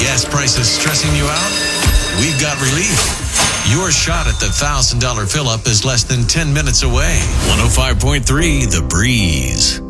gas prices stressing you out? We've got relief. Your shot at the $1,000 fill-up is less than 10 minutes away. 105.3 The Breeze.